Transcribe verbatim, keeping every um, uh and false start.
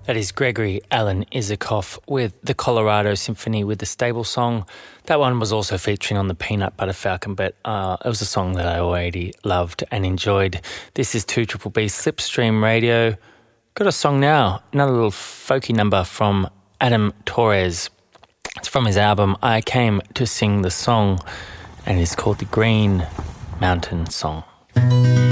That is Gregory Alan Isikoff with the Colorado Symphony with the Stable Song. That one was also featuring on the Peanut Butter Falcon, but uh, it was a song that I already loved and enjoyed. This is two B B Slipstream Radio. Got a song now, another little folky number from Adam Torres. It's from his album I Came to Sing the Song, and it's called the Green Mountain Song.